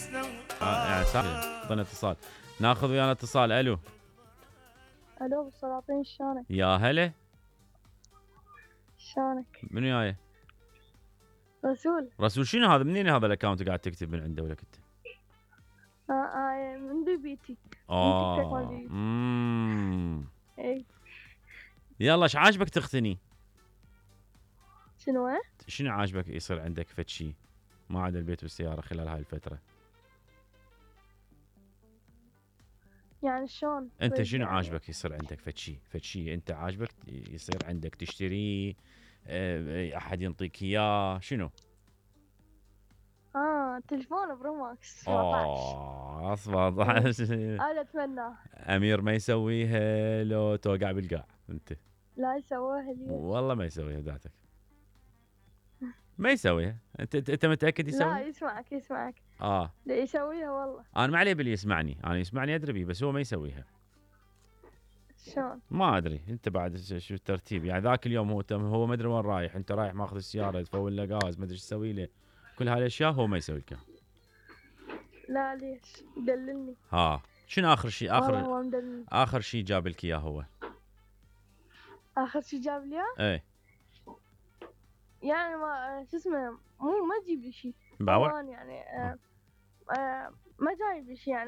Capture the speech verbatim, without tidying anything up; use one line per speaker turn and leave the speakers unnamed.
آه يعني صح. ضنا اتصال، ناخذ ويانا اتصال. الو
الو بالسلاطين، شلونك؟
يا هلا،
شلونك؟
منو جاي؟
رسول.
رسول. شنو هذا؟ منين هذا الاكونت قاعد تكتب من عنده ولا كنت؟
اه اه من بي بي تي.
اه
من تيك توك مال بي بي تي.
امم
اي.
يلا، ايش عاجبك تختني؟
شنو؟
شنو عاجبك يصير عندك فد شي ما عدا البيت والسياره خلال هاي الفتره؟
يعني شلون؟
انت
طيب
شنو
يعني
عاجبك يصير عندك فد شي؟ فد شي انت عاجبك يصير عندك تشتريه؟ اه، احد ينطيك اياه؟ شنو؟
اه تليفون برو ماكس سبعطعش.
اوه سبعطعش.
هذا اتمناه.
امير ما يسويها لو توقع بالقاع انت.
لا يسووها ليش؟
والله ما يسويها ذاتك، ما يسويها. انت انت متاكد
لا
يسوي؟
يسمعك يسمعك.
اه
لا يسويها والله.
انا ما عليه باللي يسمعني، انا يسمعني ادري بيه، بس هو ما يسويها.
شلون؟
ما ادري انت بعد شو الترتيب يعني. ذاك اليوم هو هو ما ادري وين رايح، انت رايح ماخذ السياره تفول له غاز، ما ادري ايش تسوي له، كل هاي الاشياء هو ما يسوي لك إياها.
لا ليش؟ دللني.
ها شنو اخر شيء؟
والله
اخر
هو مدللني.
اخر شيء جاب لك اياه هو؟
اخر شي جاب لي إياه؟
ايه
يعني ما شو اسمه، مو ما تجيب لي شي. هو
باوع.
أنا يعني آه آه ما جايب لي شي يعني.